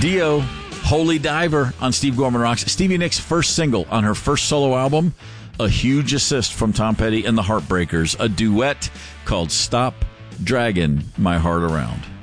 Dio, Holy Diver on Steve Gorman Rocks. Stevie Nicks' first single on her first solo album. A huge assist from Tom Petty and the Heartbreakers. A duet called Stop Draggin' My Heart Around.